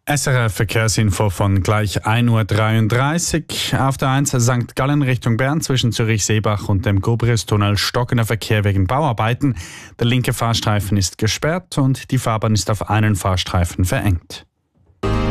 SRF Verkehrsinfo von gleich 1:33 Uhr. Auf der 1 St. Gallen Richtung Bern zwischen Zürich-Seebach und dem Gubriustunnel stockender Verkehr wegen Bauarbeiten. Der linke Fahrstreifen ist gesperrt und die Fahrbahn ist auf einen Fahrstreifen verengt.